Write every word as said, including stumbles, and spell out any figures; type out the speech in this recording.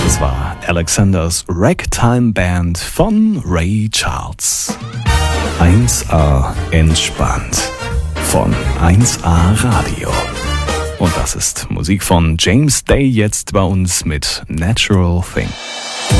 Das war Alexanders Ragtime Band von Ray Charles. eins A entspannt von eins A Radio. Und das ist Musik von James Day, jetzt bei uns mit Natural Thing.